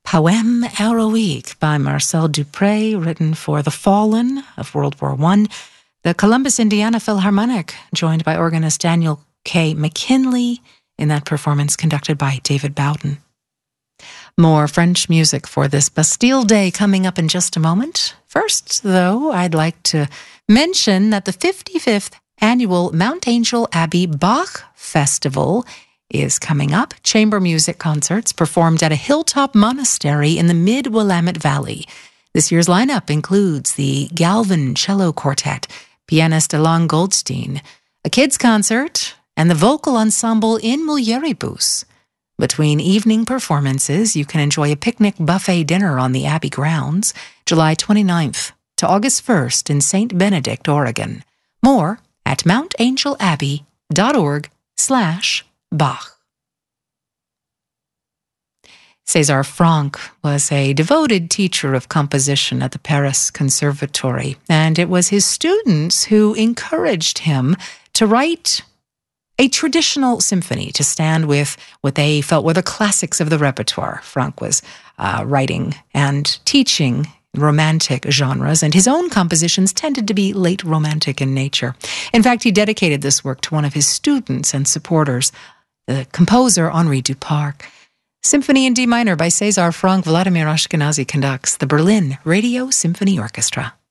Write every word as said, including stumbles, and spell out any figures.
Poème Héroïque by Marcel Dupré, written for the fallen of World War One. The Columbus, Indiana Philharmonic, joined by organist Daniel K. McKinley in that performance conducted by David Bowden. More French music for this Bastille Day coming up in just a moment. First, though, I'd like to mention that the fifty-fifth annual Mount Angel Abbey Bach Festival is coming up. Chamber music concerts performed at a hilltop monastery in the mid-Willamette Valley. This year's lineup includes the Galvin Cello Quartet, pianist Alon Goldstein, a kids' concert, and the vocal ensemble in Mulieribus. Between evening performances, you can enjoy a picnic buffet dinner on the Abbey grounds, July twenty-ninth to August first in Saint Benedict, Oregon. More at mountangelAbbey.org slash Bach. César Franck was a devoted teacher of composition at the Paris Conservatory, and it was his students who encouraged him to write a traditional symphony to stand with what they felt were the classics of the repertoire. Franck was uh, writing and teaching romantic genres, and his own compositions tended to be late romantic in nature. In fact, he dedicated this work to one of his students and supporters, the composer Henri Duparc. Symphony in D minor by César Franck. Vladimir Ashkenazy conducts the Berlin Radio Symphony Orchestra.